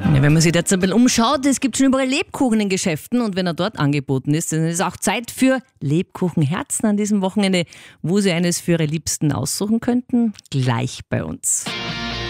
Ja, wenn man sich jetzt ein bisschen umschaut, es gibt schon überall Lebkuchen in Geschäften und wenn er dort angeboten ist, dann ist auch Zeit für Lebkuchenherzen an diesem Wochenende. Wo Sie eines für Ihre Liebsten aussuchen könnten, gleich bei uns.